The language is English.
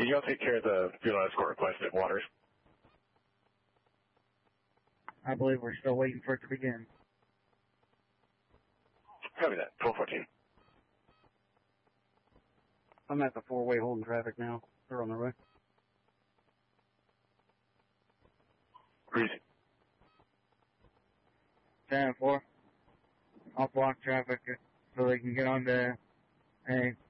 y'all take care of the fuel escort request at Waters? I believe we're still waiting for it to begin. Copy that. 1214. I'm at the four-way holding traffic now. They're on their way. Greasy. 10-4. I'll block traffic so they can get on to A.